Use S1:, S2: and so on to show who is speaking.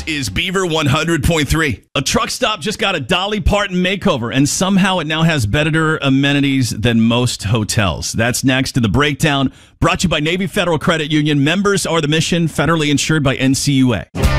S1: is Beaver 100.3. A truck stop just got a Dolly Parton makeover, and somehow it now has better amenities than most hotels. That's next to the breakdown, brought to you by Navy Federal Credit Union. Members are the mission, federally insured by NCUA.